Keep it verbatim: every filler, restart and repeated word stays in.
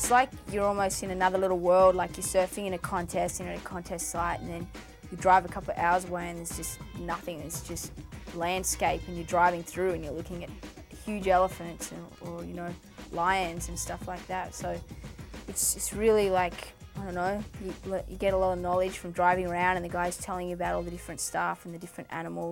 it's like you're almost in another little world, like you're surfing in a contest, in a contest site, and then you drive a couple of hours away and there's just nothing. It's just landscape, and you're driving through and you're looking at huge elephants and, or, you know, lions and stuff like that. So it's, it's really like, I don't know, you, you get a lot of knowledge from driving around and the guys telling you about all the different stuff and the different animals.